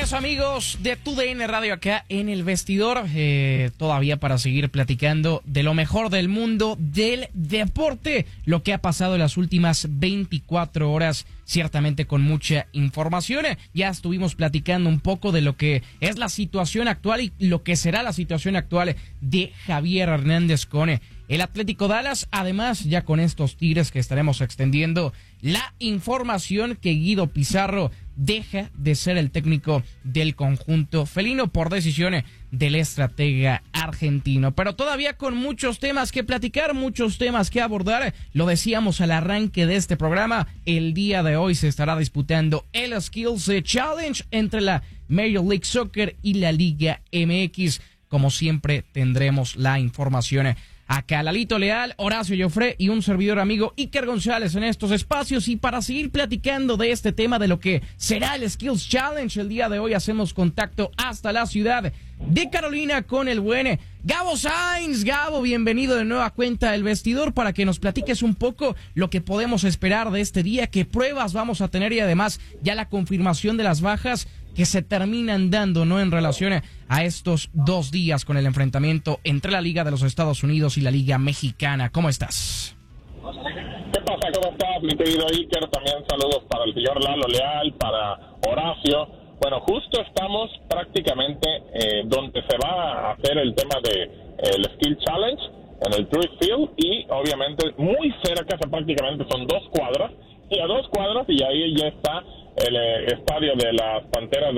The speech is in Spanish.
Bienvenidos amigos de TUDN Radio acá en El Vestidor, todavía para seguir platicando de lo mejor del mundo del deporte, lo que ha pasado en las últimas 24 horas, ciertamente con mucha información. Ya estuvimos platicando un poco de lo que es la situación actual y lo que será la situación actual de Javier Hernández con el Atlético Dallas. Además, ya con estos Tigres que estaremos extendiendo la información que Guido Pizarro deja de ser el técnico del conjunto felino por decisión del estratega argentino. Pero todavía con muchos temas que platicar, muchos temas que abordar. Lo decíamos al arranque de este programa, el día de hoy se estará disputando el Skills Challenge entre la Major League Soccer y la Liga MX. Como siempre tendremos la información acá. Lalito Leal, Horacio Joffre y un servidor amigo Iker González en estos espacios. Y para seguir platicando de este tema, de lo que será el Skills Challenge, el día de hoy hacemos contacto hasta la ciudad de Carolina con el buen Gabo Sainz. Gabo, bienvenido de nueva cuenta El Vestidor para que nos platiques un poco lo que podemos esperar de este día, qué pruebas vamos a tener y además ya la confirmación de las bajas que se terminan dando, ¿no?, en relación a estos 2 días con el enfrentamiento entre la Liga de los Estados Unidos y la Liga Mexicana. ¿Cómo estás? ¿Qué pasa? ¿Cómo estás, mi querido Iker? También saludos para el señor Lalo Leal, para Horacio. Bueno, justo estamos prácticamente donde se va a hacer el tema de el Skill Challenge, en el Truist Field, y obviamente muy cerca, prácticamente son 2 cuadras, y a 2 cuadras, y ahí ya está el estadio de las Panteras